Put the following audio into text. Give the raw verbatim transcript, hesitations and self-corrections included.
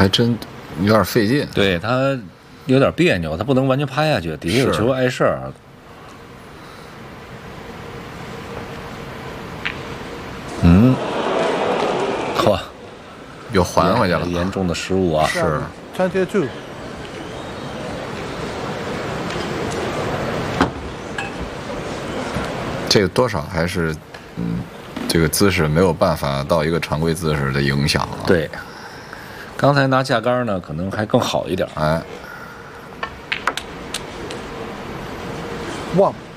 还真有点费劲。 对他有点别扭，他不能完全趴下去，底下有球碍事儿。嗯，呵， 又还回去了， 严重的失误啊！ 是。 twenty-two。 这个多少还是，嗯，这个姿势没有办法到一个常规姿势的影响了。 对，刚才拿架杆呢，可能还更好一点。 哎。 One。